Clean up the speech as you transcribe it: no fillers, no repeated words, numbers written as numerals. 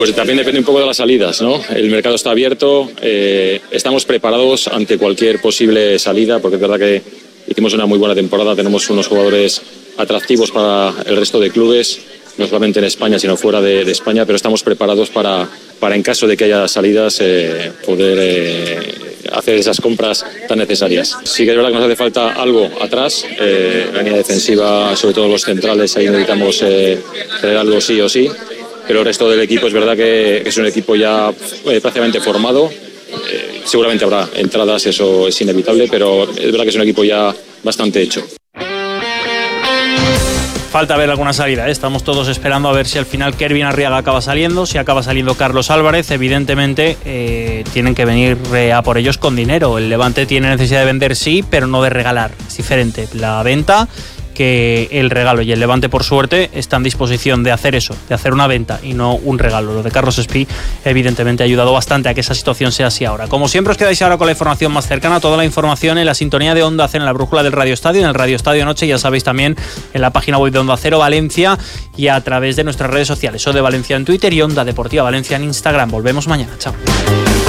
Pues también depende un poco de las salidas, ¿no? El mercado está abierto, estamos preparados ante cualquier posible salida, porque es verdad que hicimos una muy buena temporada, tenemos unos jugadores atractivos para el resto de clubes, no solamente en España, sino fuera de España, pero estamos preparados para en caso de que haya salidas, poder hacer esas compras tan necesarias. Sí que es verdad que nos hace falta algo atrás, la línea defensiva, sobre todo los centrales, ahí necesitamos tener algo sí o sí. Pero el resto del equipo es verdad que es un equipo ya prácticamente formado. Seguramente habrá entradas, eso es inevitable, pero es verdad que es un equipo ya bastante hecho. Falta ver alguna salida, ¿eh? Estamos todos esperando a ver si al final Kervin Arriaga acaba saliendo, si acaba saliendo Carlos Álvarez. Evidentemente tienen que venir a por ellos con dinero. El Levante tiene necesidad de vender, sí, pero no de regalar. Es diferente la venta que el regalo, y el Levante, por suerte, está en disposición de hacer eso, de hacer una venta y no un regalo. Lo de Carlos Espí evidentemente ha ayudado bastante a que esa situación sea así ahora. Como siempre, os quedáis ahora con la información más cercana, toda la información en la sintonía de Onda Cero, en la brújula del Radio Estadio, en el Radio Estadio Noche, ya sabéis, también en la página web de Onda Cero Valencia y a través de nuestras redes sociales, O de Valencia en Twitter y Onda Deportiva Valencia en Instagram. Volvemos mañana, chao.